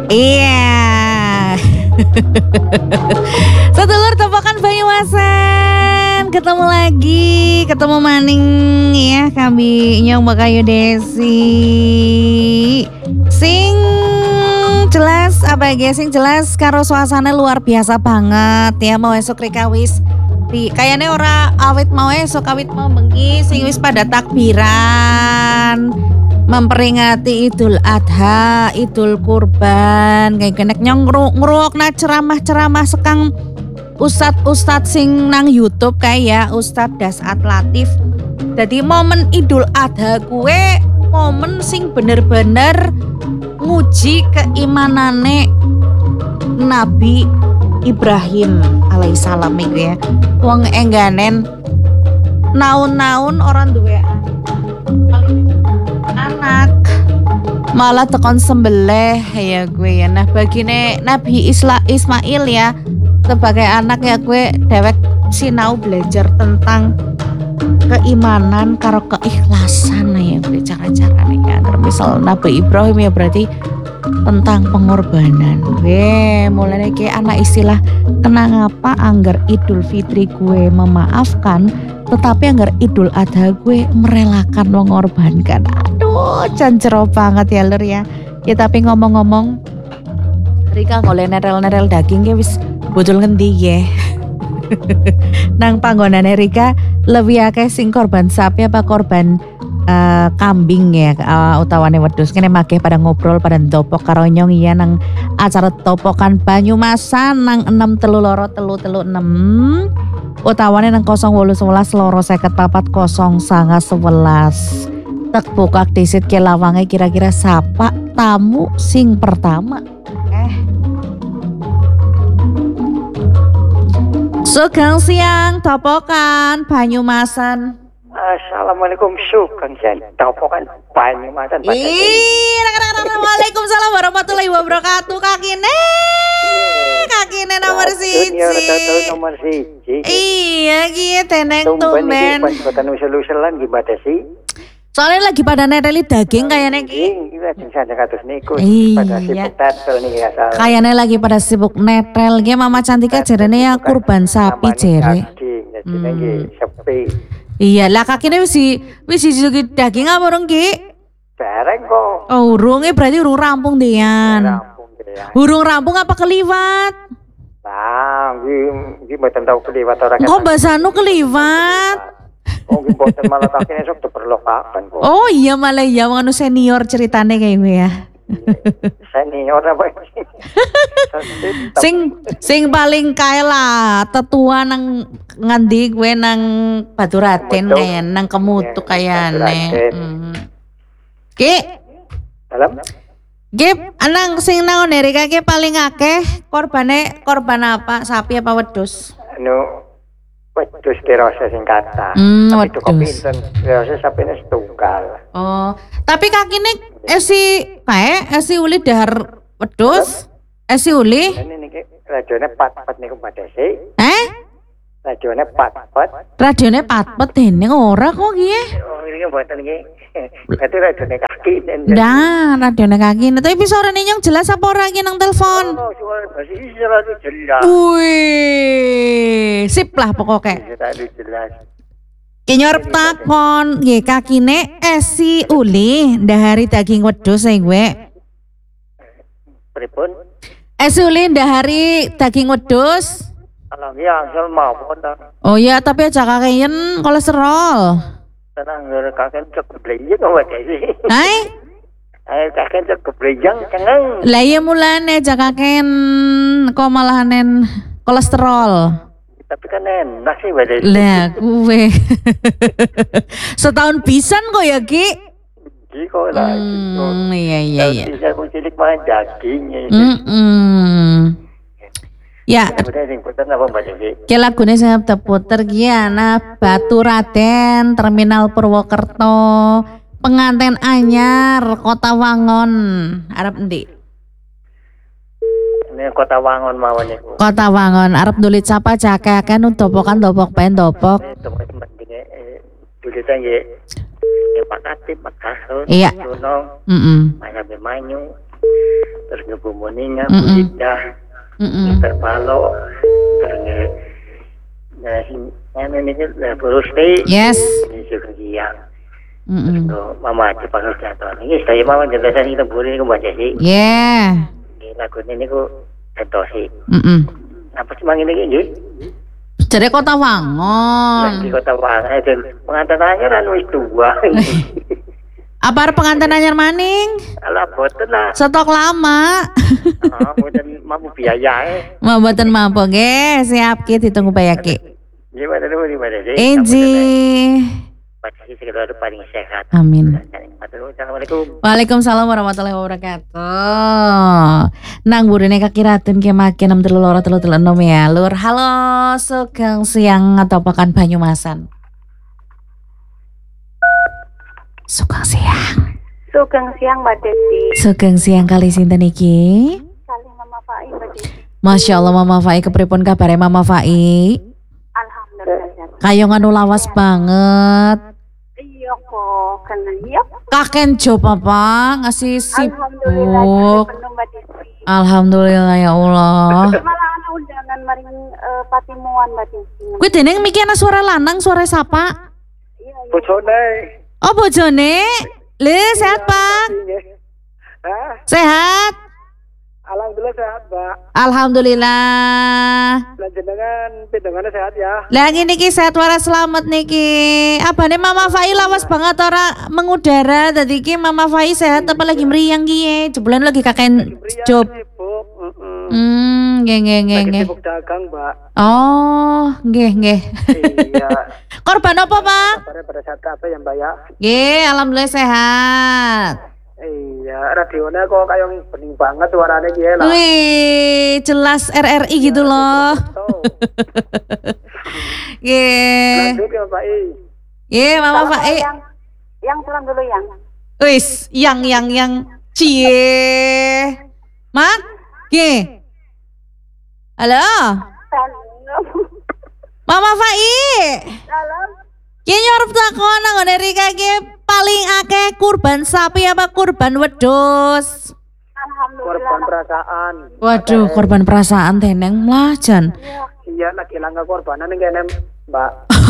Iya. Sedulur topokan Banyumasan, ketemu lagi, ketemu maning ya kami Nyong Bakayu Desi. Sing jelas apa ya, sing jelas karo suasana luar biasa banget ya. Mau esok rika wis kayaknya ora awit mau esok awit mau bengi sing wis pada takbiran memperingati Idul Adha, Idul Kurban, kayak kenek nyong ngrungokna ceramah-ceramah sekang ustad sing nang YouTube kayak Ustad Dasat Latif. Jadi momen Idul Adha kue momen sing bener-bener nguji keimanane Nabi Ibrahim alaihissalam iku ya. Wong engganen naun-naun orang duwe anak malah tekon sembelih ya gue ya. Nah bagine Nabi Ismail ya sebagai anak ya gue dewek sinau belajar tentang keimanan karo keikhlasan ya gue cara-caranya ya. Misal Nabi Ibrahim ya berarti tentang pengorbanan. Gue mulai kayak anak istilah kenang apa anggar Idul Fitri gue memaafkan, tetapi anggar Idul Adha gue merelakan mengorbankan. Aduh, cancero banget ya lur ya. Ya tapi ngomong-ngomong, Rika ngoleh nerel-nerel daging ya wis betul ngendi ya. Nang panggonane Rika lebih akeh sing korban sapi apa korban kambing ya utawane wedhus kene makeh pada ngobrol pada ndopok karo nyong iya nang acara topokan Banyumasan nang 6323336 utawane nang 0811 loro 540911 tek bukak disit ke lawange kira-kira sapa tamu sing pertama. Sugeng siang topokan Banyumasan. Assalamualaikum sugeng siang topokan Banyumasan. Waalaikumsalam warahmatullahi wabarakatuh. Kakine nomor siji. Nomor siji. Iya gitu teneng tumben. Buatan usul-usulan gimana sih? Soalnya lagi pada neteli daging kayaknya Iya, saja katus niku. Pada sibuk tatel nih ya salah. Kayaknya lagi pada sibuk netel. Dia Mama Cantika jarene ya kurban sapi jere. Sepi. Iya lah kakine wis juga daging apa urung Ki? Bareng kok. Oh urungnya berarti urung rampung Dian. Urung rampung apa keliwat? Nah, gimana tahu keliwat orang. Kok basanu keliwat? Oh gimana malah kakine sok diperlokakan kok. Oh iya malah ya wong anu senior ceritane kayak gue ya. Senior apa sing paling kae lah tetua nang ngendi gue nang Baturaden kayak nang Kemutu kayane. Ki dalam Gip anang sing nang Amerika ki paling akeh korban apa sapi apa wedhus? Wedhus kerasa sing kata. Tapi itu pinten kerasa sapine setunggal. Oh, tapi kakine esi uli dahar wedhus? Esi uli? Ini niki radione pat-pat niku padese. Radione pat-pat. Radione pat-pat dene ora kok ki. Oh, iki mboten iki. Berarti radione kaki. Nah, radione kaki. Tapi suarane nyong jelas apa ora iki nang telepon? Oh, suara masih jelas. Wih, sip lah pokoknya. Jelas. Kinyor takon, nggih kakine esi uli ndahari daging wedhus gue. Pripun? Esi uli ndahari daging wedhus. Alam ya asal mawon ta. Oh iya, tapi aja kakeyen kolesterol. Tenang kakek cek blejeng wae sih. Hai? Kakek cek blejeng cengang. Lah iya mulane aja kaken kok malahanen kolesterol. Tapi kan enak sih wae. Lah gue. Setahun pisan kok ya Ki? Iki kok lah. Iya. Bisa cilik main daging. Ya. Ki lagune sing puter ki ana Baturaden, Terminal Purwokerto, pengantin anyar Kota Wangon. Arep endi? Ini Kota Wangon mawon niku. Kota Wangon arep nulit sapa cakeken topokan topok pen topok. Tulisan nggih. Pak Katib, Pak Kasut, Iya. Jono, Manyu, terus ngebumuninga bulidah Mister Palo terus ini terus Yes. ini juga siang terus mama dipanggil jatuh ini saya mama jelasan kita boleh baca sih ini lagunya ini ku entosi apa cuma ini jadi Kota Wangon di Kota Wangon dan pengantinannya kan wis tua apa pengantin anyar maning? Alah boten lah. Stok lama. Boten mampu biaya Mau boten mampu nggih, siap ki ditunggu bayaki. Gimana sih? Inji. Pasti sekedar paling sehat. Amin. Assalamualaikum. Waalaikumsalam warahmatullahi wabarakatuh. Nang burine kaki ratun ki makin 636 ya, Lur. Halo, sugeng siang atau pekan Banyumasan. Sugeng siang. Sugeng siang Mbak Desi. Sugeng siang kali sinten iki? Kali Mama Fai Mbak Desi. Masya Allah Mama Fai, kepripun kabare Mama Fai? Alhamdulillah. Kayo nganu lawas banget. Iya kok, kena iya. Kaken jo papa ngasih Alhamdulillah sibuk. penuh Mbak Desi. Alhamdulillah ya Allah. Malah ana undangan maring patimuan Mbak Desi. Kuwi dene miki ana suara lanang, suara sapa? Iya. Bojone. Oh bojone. Le sehat Pak? Sehat? Alhamdulillah sehat, Mbak. Alhamdulillah. Lanjenengan pindengannya sehat ya. Lah niki sehat waras selamat niki. Abane Mama Fai lawas banget ora mengudara. Dadi iki Mama Fai sehat apa lagi meriang ki? Jebulan lagi kaken job. Nggih. Sibuk dagang, Mbak. Oh, nggih. Iya. Korban apa, Pak? Pada saat apa ya, Mbak ya? Nggih, alhamdulillah sehat. Iya, radionya kok kayak bening banget suaranya gitu lah. Wih, jelas RRI gitu loh. Nggih. Lanjut ya, Mbak I. Nggih, Mama Fai. Yang pulang dulu yang. Wis, yang cie. Mak, nggih. Halo, Mama Fai. Salam. Ki nyurup takon nang Rika ki paling akeh kurban sapi apa kurban wedhus? Alhamdulillah. Korban perasaan. Waduh, korban perasaan teneng mlajan. Iya, lagi langka korbanan yang kene, Mbak.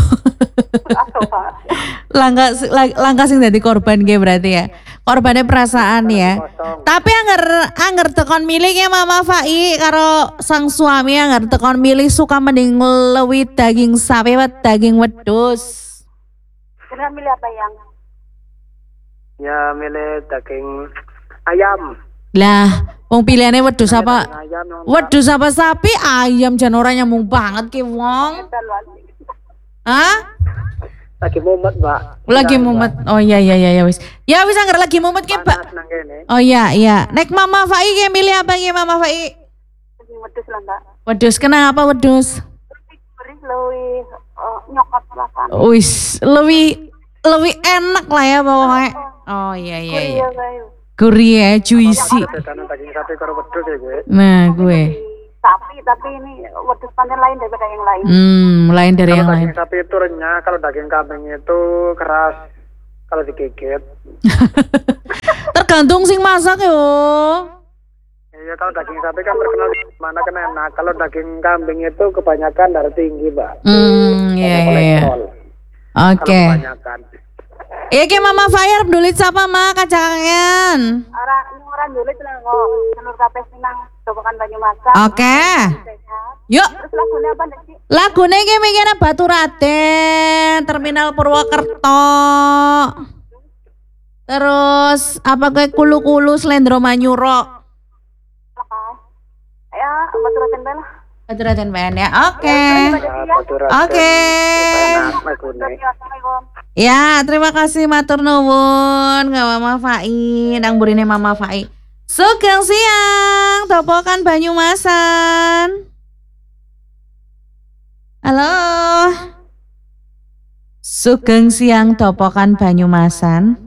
Langka sing dadi korban ki berarti ya. Korbannya perasaan ya. Tapi angger tekon milih ya Mama Fai karo sang suami angger tekon milih suka mending lewi daging sapi apa daging wedhus? Kena milih apa yang? Ya, milih daging ayam. Lah, wong pilihannya wedhus apa? Ayam yang Wedhus apa sapi? Ayam jan ora nyambung banget ki wong. Hah? lagi mumet, Mbak. Lagi mumet. Oh iya wis. Ya wis anggar lagi mumet ki, Pak. Panas nang kene. Oh iya. Nek Mama Fai ki milih apa ki Mama Fai? Wedhus lah Mbak. Wedhus, kenapa wedhus? Gurih lebih nyokot rasanya. Wis, lebih enak lah ya pokoknya. Oh iya. Iya guys. Gurih ya, juicy. Sedanan daging sapi karo wedhus ya, gue. Nah, gue. Sapi tapi ini wedhus panen lain daripada yang lain. Lain dari yang lain. Daging sapi itu renyah, kalau daging kambing itu keras kalau digigit. Tergantung sing masak yo. Iya, kalau daging sapi kan terkenal di mana kan enak. Kalau daging kambing itu kebanyakan darah tinggi, Mbak. Iya. Oke. Kebanyakan. Iya ki Mama Fai arep ndulit sapa Mak kajangan. Orang dulu lah kok telur kabeh senang cobakan Banyumasan. Oke. Yuk. Terus lagunya apa sih? Lagune ki mikirnya Batu Raden, Terminal Purwokerto. Terus apa kayak kulu-kulu Slendro Manyuro. Ya, Batu Raden bela. Batu Raden Ben ya. Oke. Oke. Ya, terima kasih matur nuwun nggak Mama Fai, nang burine Mama Fai. Sugeng siang, topokan Banyumasan. Halo. Sugeng siang, topokan Banyumasan.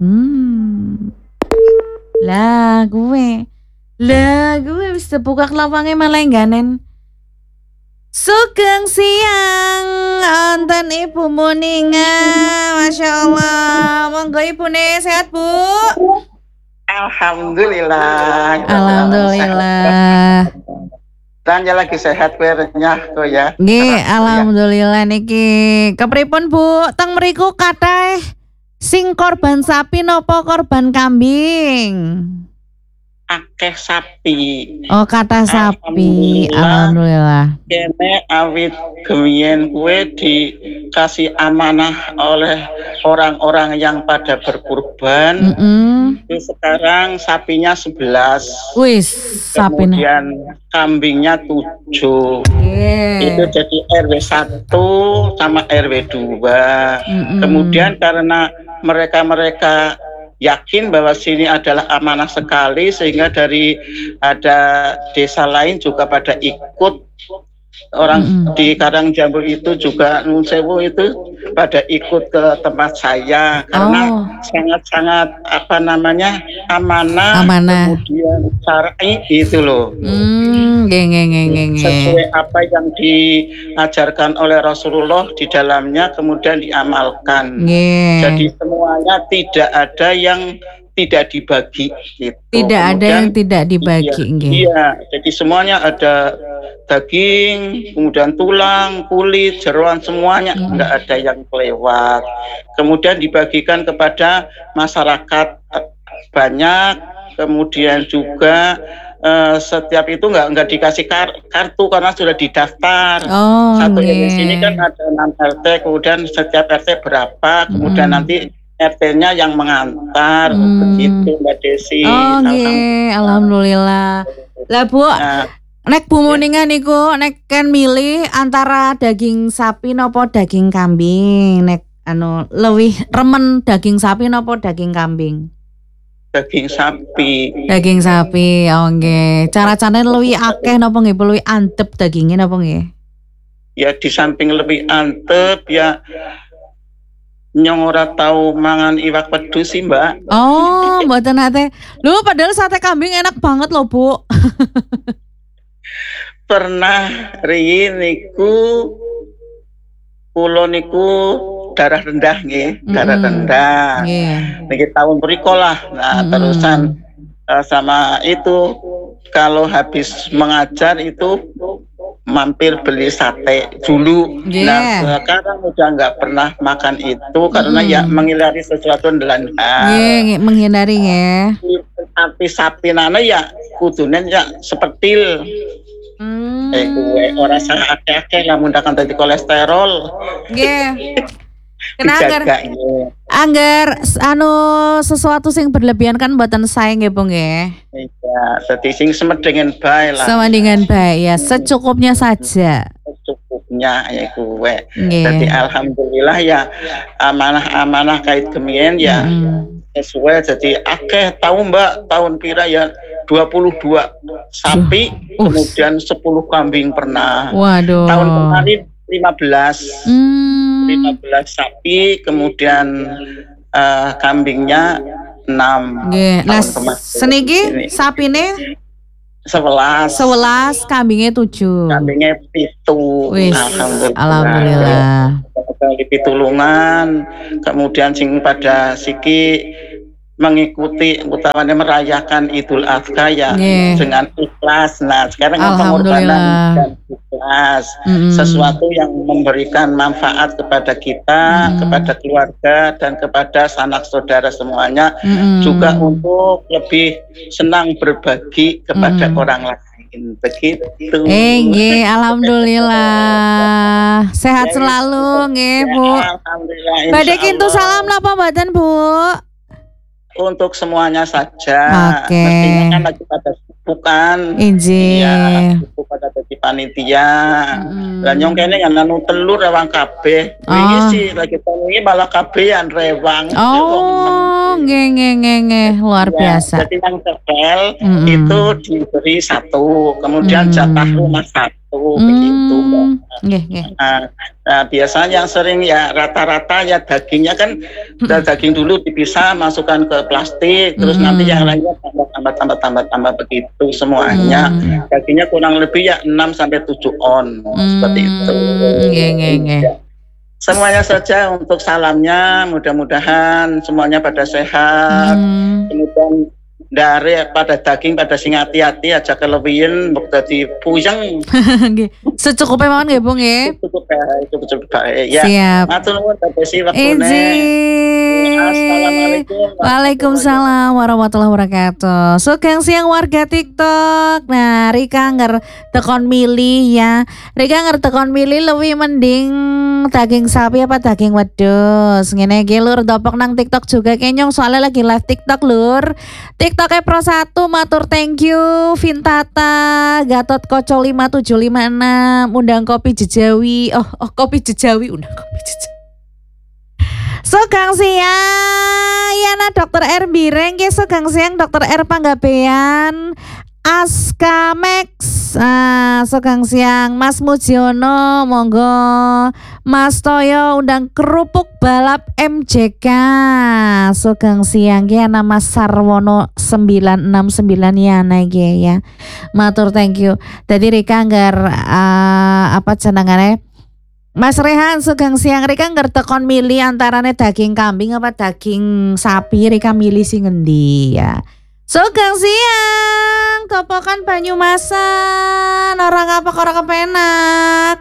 Lah gue bisa buka kelapangnya malah engganen. Sugeng siang, wonten Ibu Muninga, Masya Allah. Monggo Ibu nih sehat Bu. Alhamdulillah. Alhamdulillah. Dan ya lagi sehat kuernya kok ya. Nggih, alhamdulillah niki. Kepripun Bu? Teng mriku kathah sing korban sapi napa korban kambing? Akeh sapi. Oh, kathah sapi. Alhamdulillah. Kene awit gemien kue dikasih amanah oleh orang-orang yang pada berkurban. Sekarang sapinya 11. Wis, kemudian kambingnya 7. Itu jadi RW 1 sama RW 2. Kemudian karena mereka yakin bahwa sini adalah amanah sekali sehingga dari ada desa lain juga pada ikut. Orang di Karangjambul itu juga Nun Sewu itu pada ikut ke tempat saya karena sangat-sangat amanah. Kemudian syar'i itu loh. Sesuai apa yang diajarkan oleh Rasulullah di dalamnya kemudian diamalkan. Jadi semuanya tidak ada yang tidak dibagi gitu. Tidak ada yang tidak dibagi. Iya, jadi semuanya ada daging, kemudian tulang, kulit, jeroan semuanya enggak ada yang kelewat. Kemudian dibagikan kepada masyarakat banyak. Kemudian juga setiap itu enggak dikasih kartu karena sudah didaftar. Satu RT sini kan ada 6 RT, kemudian setiap RT berapa, kemudian nanti RT-nya yang mengantar begitu Mbak Desi. Alhamdulillah. Lah Bu, nek Bu Muningan niku nek kan milih antara daging sapi nopo daging kambing, nek lebih remen daging sapi nopo daging kambing? Daging sapi. Daging sapi, nggih. Cara-carane luwih akeh napa nggih luwih antep dagingnya napa nggih? Ya di samping lebih antep ya nyong ora tahu mangan iwak pedus sih Mbak. Oh, mboten nate. Lho padahal sate kambing enak banget loh Bu. Pernah riyin niku kula niku darah rendah nggih, darah rendah. Niki tahun mriko lah. Nah, terusan sama itu kalau habis mengajar itu mampir beli sate dulu. Nah sekarang udah nggak pernah makan itu karena ya menghindari sesuatu dalam menghindari ya. Tapi sapi nana ya kudunen ya seperti kue orang sangat akeh lah mundahkan tadi kolesterol. Kena anggar sesuatu sing berlebihan kan buatan saya nggih Bu nggih. Iya, dadi sing semedhengen bae lah. Semedhengen bae ya, secukupnya saja. Secukupnya ya kuwe. Jadi alhamdulillah ya amanah-amanah kait gemien ya sesuai jadi akeh tahu Mbak tahun pira ya 22 sapi kemudian 10 kambing pernah. Waduh. Tahun kemarin 15 sapi kemudian kambingnya 6. Nah seniki sapine 11 kambingnya 7. Kambingnya 7. Alhamdulillah. Pitulungan kemudian sing pada siki mengikuti utawane merayakan Idul Adha ya dengan ikhlas. Nah sekarang pengorbanan dan ikhlas sesuatu yang memberikan manfaat kepada kita, kepada keluarga dan kepada sanak saudara semuanya juga untuk lebih senang berbagi kepada orang lain begitu. Alhamdulillah. Sehat selalu nggih Bu. Alhamdulillah. Badhe kintu salam napa mboten Bu? Untuk semuanya saja. Mestinya kan lagi pada bukan. Iya, pada jadi panitia. Lah nyong kene kan anu telur rewang kabeh. Wingi sih lagi tangi malah kabeh yang rewang. Nggih. Luar biasa. Jadi yang tebel itu diberi 1, kemudian jatah rumah 1 begitu. Nah, biasanya yang sering ya rata-rata ya dagingnya kan daging dulu dipisah masukkan ke plastik terus nanti yang lainnya tambah begitu semuanya. Dagingnya kurang lebih ya 6 sampai 7 on seperti itu. Semuanya saja untuk salamnya, mudah-mudahan semuanya pada sehat. Kemudian dari pada daging pada sing hati-hati aja kelebihan mbok dadi puyeng. Nggih. Secukupnya mawon nggih, Bung nggih. Cukup baik. Ya. Siap. Matur nuwun kabeh wektune. Assalamualaikum. Waalaikumsalam warahmatullahi wabarakatuh. Sugeng siang warga TikTok. Nah, Rika nger tekon milih ya. Rika nger tekon milih lebih mending daging sapi apa daging wedhus. Ngene iki lur dopok nang TikTok juga kenyong soalnya lagi live TikTok lur. TikToknya Pro 1 matur thank you Vintata Gatot Koco 5756 undang kopi Jejawi. Oh kopi Jejawi undang kopi Jejawi. Sugeng siang Yana Dokter R Bireng ke sugeng siang Dokter R Panggabean Aska Max. Sugeng siang Mas Mujiono monggo Mas Toyo undang kerupuk balap MJK. Sugeng siang ya nama Sarwono 969 ya naik ya. Matur thank you. Tadi Rika nggar apa jenengane Mas Rehan sugeng siang Rika ngger tekon milih antarane daging kambing apa daging sapi Rika milih sing ngendi ya. Sugeng siang Topokan Banyumasan orang apa orang kepenak.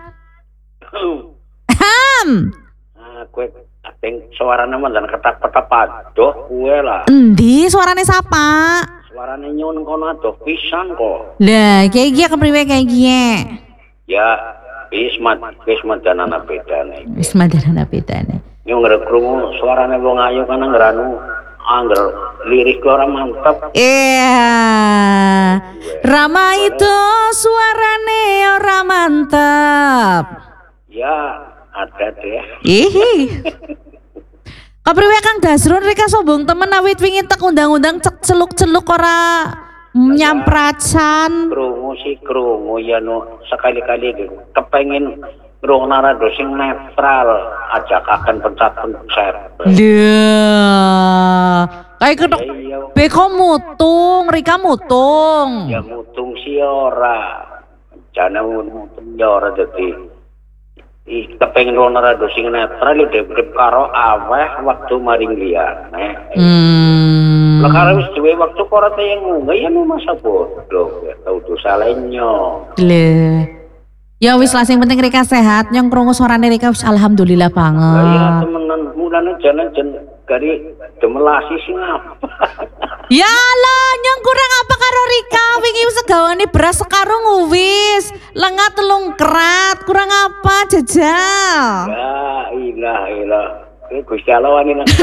Kue ating suarane mandan ketak-ketak padoh kue lah. Endi suarane sapa? Suarane nyun kono adoh pisan kok. Lah kayak gini kepriwe kayak gini. Ya Ismat danana bedane. Ismat danana bedane. Nyung ngerekrungu suarane wong ayu kan ngeranu angger lirik ora mantap. Iya. Rama itu suarane ora mantap. Ya, ada deh. Ihi. Kapriwe Kang Dasrun Rika sombong temen awit wingi tek undang-undang celuk-celuk ora nyampracan. Krungu ya no sekali-kali kepengen rong narado sing netral aja akan pencet-pencet. Lah. Kayak kedok beko mutung, Rika mutung. Ya mutung si ora. Jane mutung ya ora dadi. Kepengen rong narado sing netral dep karo aweh waktu maring liyane. Lah karo wis duwe waktu kok ora tayang nggih ya masa bodoh. Tau dosalenyo. Lah. Ya wis lah sing penting Rika sehat, nyong krungu suarane Rika wis alhamdulillah banget. Iya temenan mulane jan gari demelasi sing apa. Ya Allah, nyong kurang apa karo Rika? Wingi wis segawane beras sekarung wis. Lengat telung kerat, kurang apa jajal. Ya ilah. Gusti Allah wani nang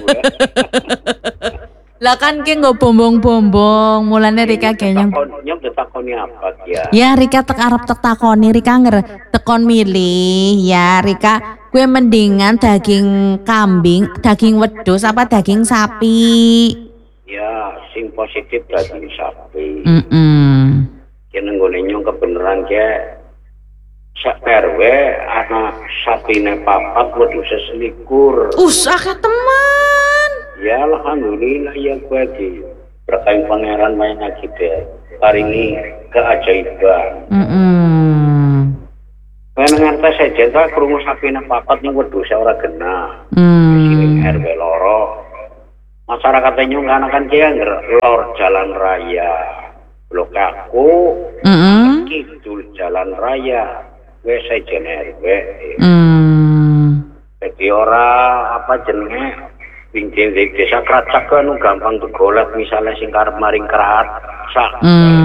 Lah kan ki nggo bombong-bombong, mulane Rika kenyang. Nyong ditakoni apa ya? Ya Rika tek arep tek takoni Rika tekon milih ya Rika gue mendingan daging kambing, daging wedhus apa daging sapi? Ya sing positif daging sapi. Kene nggone nyong kebenaran ke sak RW anak sapine papat wedhus selikur. Akeh teman. Ya alhamdulillah ya gue di berkain pangeran main kita hari ini keajaiban. Pengen ngerti saja tak krungu sapine papat ning wedhus ora kena. Di sini RW loro. Masyarakat nyong kan dia lor jalan raya. Blok aku kidul jalan raya. Gue saja RW. Jadi ora apa jenenge pinggir desa Kracak kan gampang digolek misalnya sing karep maring kerat sak.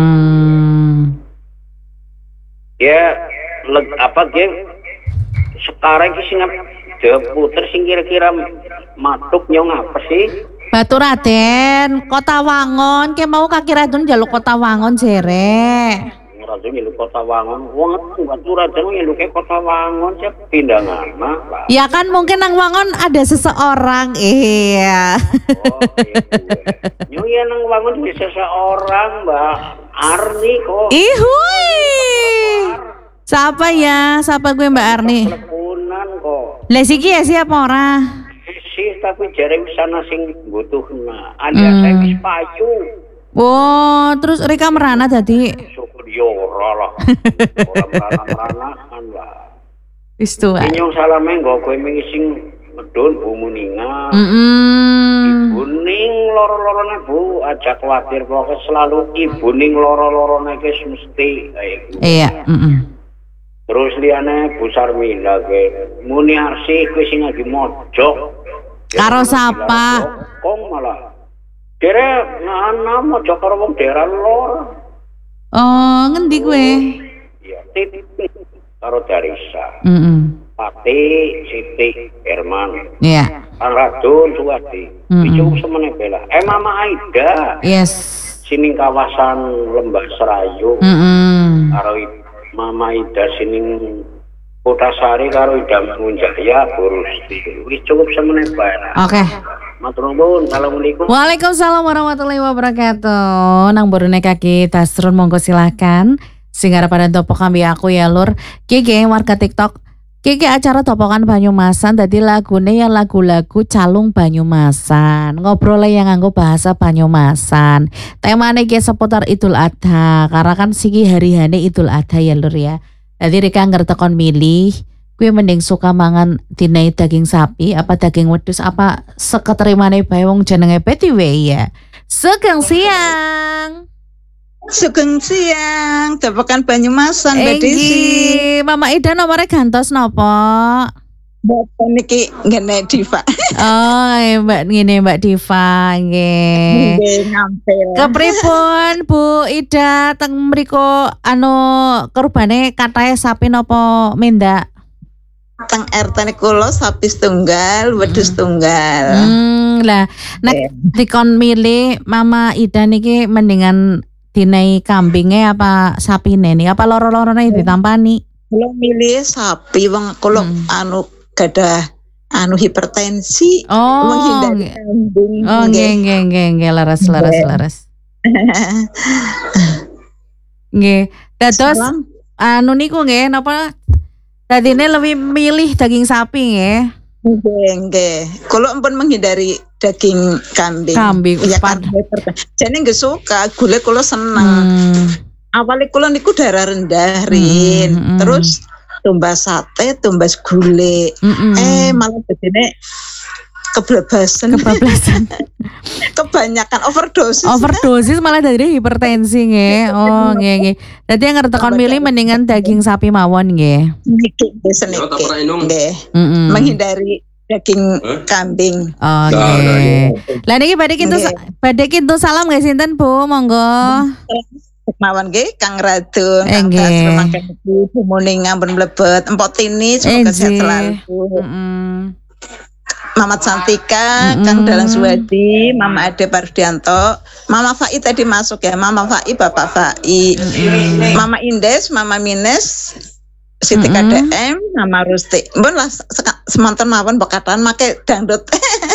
Ya apa geng sekarang iki sing puter sing kira-kira matuk nyong apa sih? Batu Raden, Kota Wangon, ke mau kaki Radun jaluk Kota Wangon jere. Radun jaluk Kota Wangon, wong Batu Raden jaluk Kota Wangon siapa pindah nama lah. Ya kan mungkin nang Wangon ada seseorang, iya. Oh iya. Nyong ya nang Wangon ada seseorang Mbak Arni kok. Ihui. Siapa ya? Siapa gue Mbak Arni? Teleponan kok. Lesiki ya siapa ora? Tapi jarang sana sing butuhna. Ada saya wis payu. Oh, terus Rika merana tadi. Syukur yo ora lah. Ora merana-meranakan lah. Wis tuwa. Nyong salame nggo kowe sing medun Bu Muninga. Mm-mm. Ibu ning loro-lorone Bu, aja khawatir pokoknya selalu ibu ning loro-lorone ke mesti. Iya. Terus liyane Bu Sarmila ke muni arsih kuwi sing lagi mojok. Karo sapa? Kong malah. Kira ana mojok karo wong daerah lor. Oh, ngendi kowe? Iya, karo Darisa. Pati, Siti, Herman. Iya. Radun, Suwadi. Itu semene bela. Mama Aida. Yes. Sining kawasan Lembah Serayu. Karo Mama Ida sining Kota Sari karo Ida Mangunjaya Burusti. Wis cukup semene bae. Oke. Matur nuwun. Assalamualaikum. Waalaikumsalam warahmatullahi wabarakatuh. Nang borone kaki Dasrun monggo silakan. Sing arep pada topok kambi aku ya Lur. Kiki warga TikTok. Kiki acara topokan Banyumasan dadi lagune ya lagu-lagu calung Banyumasan. Ngobrol yang nganggo bahasa Banyumasan. Temane iki seputar Idul Adha. Karena kan siki hari-hane Idul Adha ya Lur ya. Jadi Rika ngertekon milih, gue mending suka mangan dinai daging sapi apa daging wedhus apa seketerimane bae wong jenenge Betty we ya. Sugeng siang. Sugeng siang, topokan Banyumasan Mbak Desi. Mama Ida nomornya gantos nopo? Bapak niki ngene Diva. Oh, Mbak Diva nggih. Ngampil. Kepripun Bu Ida teng mriko kurbane katahe sapi nopo mendak? Teng RT kula sapi setunggal, wedhus tunggal. Lah nek dikon milih Mama Ida niki mendingan dinai kambingnya apa sapine nih? Apa loro-lorone ditampani? Kula milih sapi wong kula gadah hipertensi. Menghindari kambing. Oh nggih leres. Nggih. Dados niku nggih napa dadine lebih milih daging sapi nggih. Nggih. Kula ampun menghindari daging kambing. Ya kan. Jane nggih suka, gule kula seneng. Awalnya kula niku darah rendah Rin. Terus tumbas sate, tumbas gule. Malah begini kebablasan. Kebanyakan overdosis malah dari hipertensi nggih. Oh nggih. Dadi yang ngertekon milih mendingan daging sapi mawon nggih. Nggih. Menghindari daging kambing. Oke. Lah niki badhe kintu salam nggih sinten Bu? Monggo. Mawon nggih Kang Radun, Kang Dasrun mangke Bu Muning ampun mlebet, Empok Tini semoga sehat selalu. Mama Santika, Kang Dalang Suwadi, Mama Ade Pardianto, Mama Fai tadi masuk ya, Mama Fai, Bapak Fai, Mama Indes, Mama Mines, Siti KDM, Mama Rusti. Mbon lah semanten mawon bekatan make dangdut.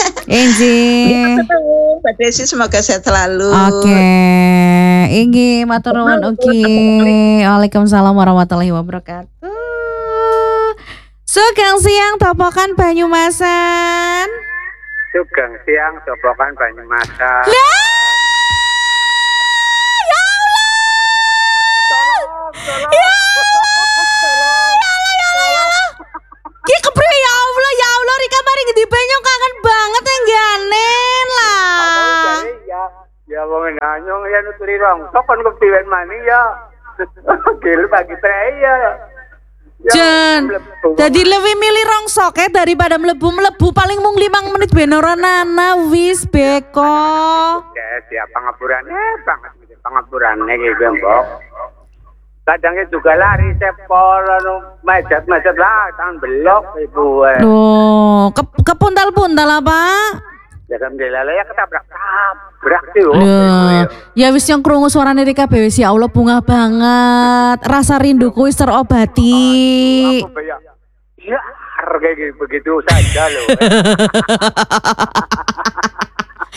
Mbak Desi semoga sehat selalu. Oke. Inggih matur nuwun ugi. Waalaikumsalam warahmatullahi wabarakatuh. Sugeng siang topokan Banyumasan. Sugeng siang topokan Banyumasan. Lah! Ya Allah! Tolong. Ya Allah. Ki kepriye ya Allah Rika mari ngendi banyu kangen banget engganen lah. Ya wong nanyong ya nuturi rong. Sopan kok diwen mani ya. Gil bagi teh ya. Jan, dadi lebih milih rongsoke daripada mlebu paling mung 5 menit ben ora nana wis beko. Ya pangapurane banget pangapurane iki Mbok. Kadangnya juga lari sepol macet lah tangan belok ibu. Loh, kepuntal-puntal apa? Ya kan ya ketabrak sih. Ya wis yang krungu suarane Rika wis ya Allah bunga banget. Rasa rinduku wis terobati. Ya kayak begitu saja loh.